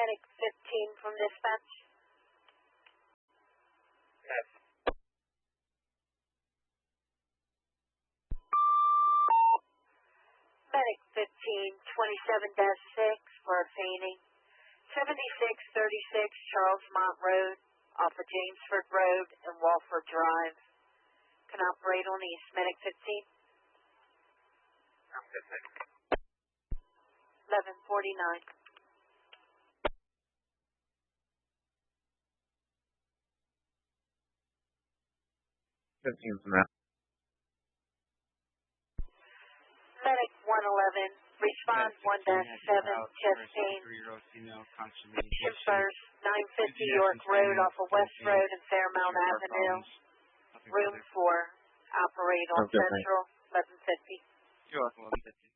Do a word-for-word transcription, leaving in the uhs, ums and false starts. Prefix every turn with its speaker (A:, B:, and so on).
A: Medic fifteen from dispatch.
B: Yes.
A: Medic fifteen, twenty-seven dash six for a painting. seventy-six thirty-six Charlesmont Road off of Jamesford Road and Walford Drive. Can operate on East. Medic fifteen.
B: I'm good, thanks.
A: eleven forty-nine.
B: fifteen from that.
A: Medic one eleven, respond one dash seven, chest pain. Shippers, nine fifty York Road off of West Road and Fairmount Avenue. Room four, operate on
B: Okay,
A: Central, eleven fifty.
B: You're welcome, eleven fifty.